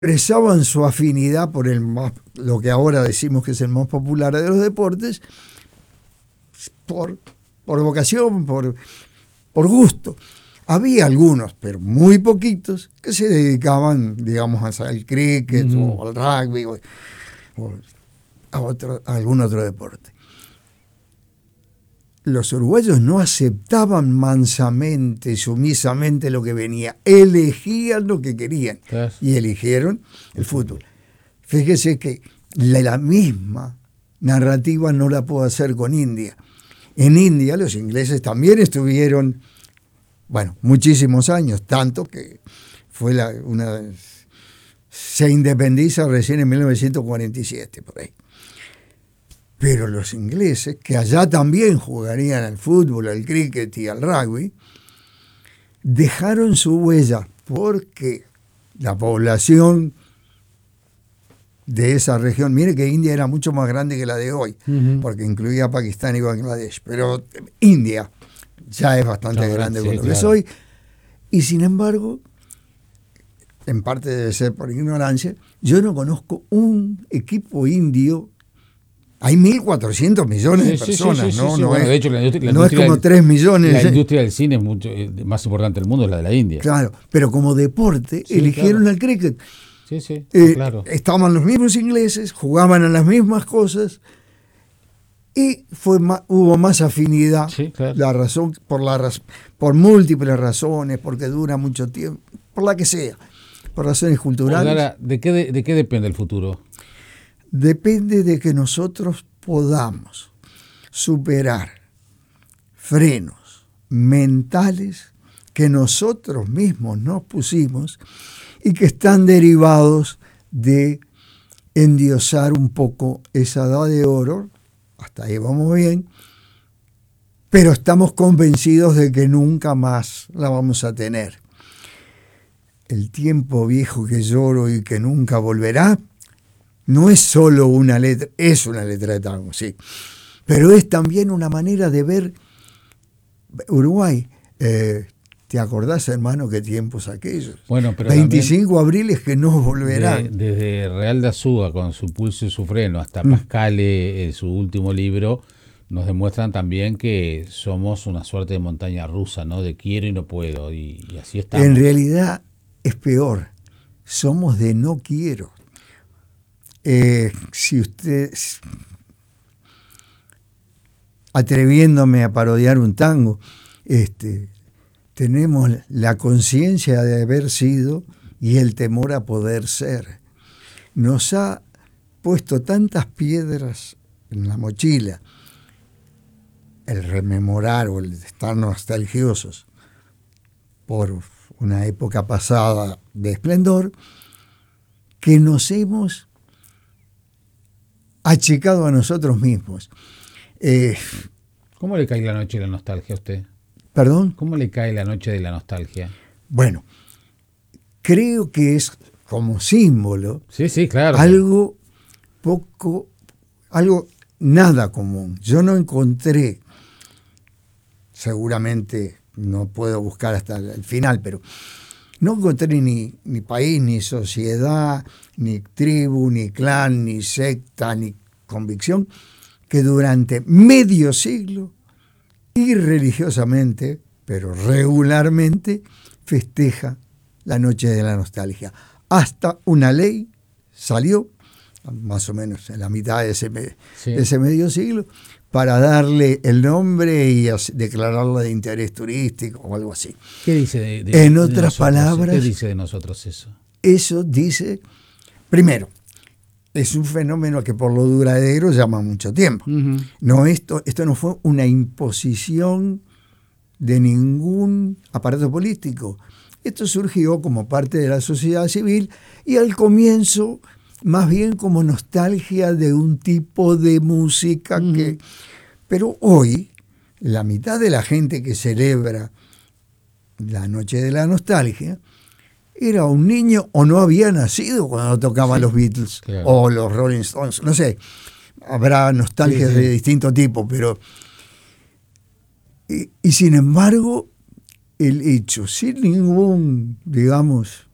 expresaban su afinidad por lo que ahora decimos que es el más popular de los deportes, por vocación, por gusto. Había algunos, pero muy poquitos, que se dedicaban, digamos, al cricket o al rugby o a algún otro deporte. Los uruguayos no aceptaban mansamente, sumisamente lo que venía. Elegían lo que querían. Claro. Y eligieron el fútbol. Fíjese que la misma narrativa no la puedo hacer con India. En India los ingleses también estuvieron, muchísimos años, tanto que fue se independiza recién en 1947, por ahí. Pero los ingleses, que allá también jugarían al fútbol, al cricket y al rugby, dejaron su huella porque la población de esa región, mire que India era mucho más grande que la de hoy, porque incluía Pakistán y Bangladesh, pero India ya es bastante grande con lo que es hoy, y sin embargo, en parte debe ser por ignorancia, yo no conozco un equipo indio. Hay 1.400 millones de personas, ¿no? No es, de hecho, no es como 3 millones. La industria del cine es mucho más importante del mundo, es la de la India. Claro, pero como deporte eligieron el cricket. Sí, claro. Estaban los mismos ingleses, jugaban a las mismas cosas y hubo más afinidad. Sí, claro. La razón, por múltiples razones, porque dura mucho tiempo, por la que sea, por razones culturales. Ahora, ¿de qué depende el futuro? Depende de que nosotros podamos superar frenos mentales que nosotros mismos nos pusimos y que están derivados de endiosar un poco esa edad de oro. Hasta ahí vamos bien, pero estamos convencidos de que nunca más la vamos a tener. El tiempo viejo que lloro y que nunca volverá no es solo una letra, es una letra de tango, sí, pero es también una manera de ver Uruguay. ¿Te acordás, hermano, qué tiempos aquellos? Bueno, pero 25 abriles que no volverán. Desde Real de Azúa, con su pulso y su freno, hasta Pascale, su último libro, nos demuestran también que somos una suerte de montaña rusa, ¿no? De quiero y no puedo, y así estamos. En realidad es peor, somos de no quiero. Si usted, atreviéndome a parodiar un tango, tenemos la conciencia de haber sido y el temor a poder ser. Nos ha puesto tantas piedras en la mochila el rememorar o el estar nostalgiosos por una época pasada de esplendor, que nos hemos achicado a nosotros mismos. ¿Cómo le cae la noche de la nostalgia a usted? ¿Perdón? ¿Cómo le cae la noche de la nostalgia? Bueno, creo que es como símbolo. Sí, claro. Algo nada común. Yo no encontré, seguramente no puedo buscar hasta el final, pero no encontré ni país, ni sociedad, ni tribu, ni clan, ni secta, ni convicción que durante medio siglo, irreligiosamente, pero regularmente, festeja la noche de la nostalgia. Hasta una ley salió, más o menos en la mitad de ese medio siglo, para darle el nombre y declararla de interés turístico o algo así. ¿Qué dice en otras palabras, ¿qué dice de nosotros eso? Eso dice, primero, es un fenómeno que por lo duradero llama mucho tiempo. No, esto no fue una imposición de ningún aparato político. Esto surgió como parte de la sociedad civil y al comienzo más bien como nostalgia de un tipo de música que... Pero hoy, la mitad de la gente que celebra la noche de la nostalgia era un niño o no había nacido cuando tocaban los Beatles o los Rolling Stones. No sé, habrá nostalgias de distinto tipo, pero... Y sin embargo, el hecho, sin ningún, digamos,